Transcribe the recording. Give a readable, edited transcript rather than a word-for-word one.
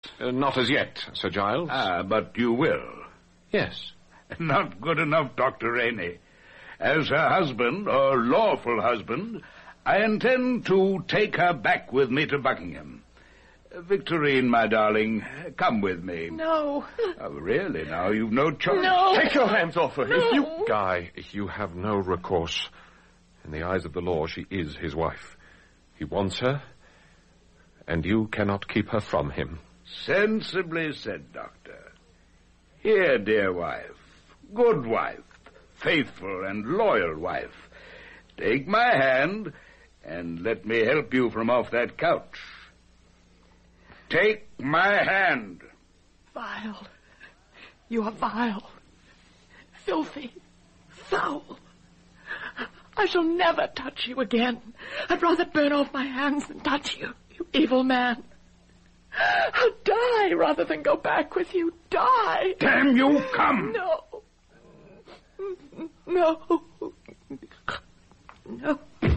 Not as yet, Sir Giles. Ah, but you will. Yes. Not good enough, Dr. Rainey. As her husband, or lawful husband, I intend to take her back with me to Buckingham. Victorine, my darling, come with me. No. Oh, really, now, you've no choice. No. Take your hands off her. No. Guy, you have no recourse. In the eyes of the law, she is his wife. He wants her, and you cannot keep her from him. Sensibly said, Doctor. Here, dear wife, good wife, faithful and loyal wife, take my hand and let me help you from off that couch. Take my hand. Vile. You are vile. Filthy. Foul. I shall never touch you again. I'd rather burn off my hands than touch you, you evil man. I'll die rather than go back with you. Die. Damn you, come. No. No. No.